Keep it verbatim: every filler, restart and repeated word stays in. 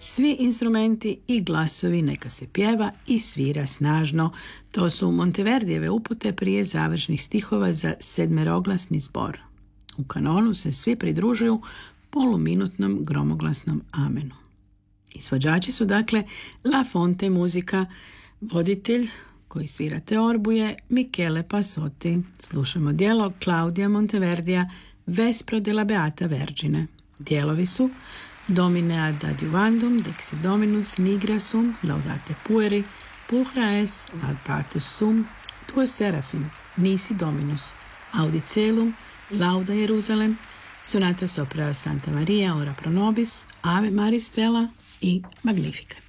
Svi instrumenti i glasovi neka se pjeva i svira snažno. To su Monteverdijeve upute prije završnih stihova za sedmeroglasni zbor. U kanonu se svi pridružuju poluminutnom gromoglasnom amenu. Izvođači su dakle La Fonte Muzika, voditelj koji svira teorbu je Michele Pasotti. Slušamo djelo Claudia Monteverdija Vespro della Beata Vergine. Dijelovi su Domine ad adjuvandum, Dixi Dominus, Nigra sum, Laudate pueri, Pulchra es, Laudatus sum, Tuo serafim, Nisi Dominus, Audi celum, Lauda Jeruzalem, Sonata sopra Santa Maria, Ora pro nobis, Ave Maris Stella i Magnificat.